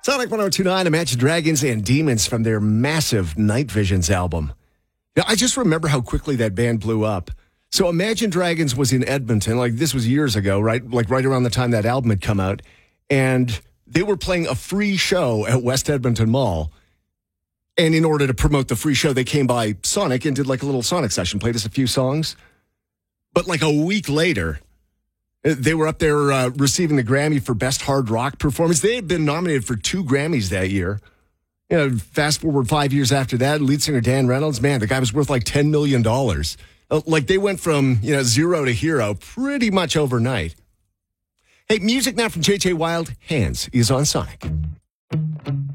Sonic 102.9, Imagine Dragons and Demons from their massive Night Visions album. Now, I just remember how quickly that band blew up. So Imagine Dragons was in Edmonton, like this was years ago, right? Like right around the time that album had come out. And they were playing a free show at West Edmonton Mall. And in order to promote the free show, they came by Sonic and did like a little Sonic session, played us a few songs. But like a week later, they were up there receiving the Grammy for Best Hard Rock Performance. They had been nominated for 2 Grammys that year. You know, fast forward 5 years after that, lead singer Dan Reynolds, man, the guy was worth like $10 million. Like they went from, zero to hero pretty much overnight. Hey, music now from J.J. Wild. Hands is on Sonic.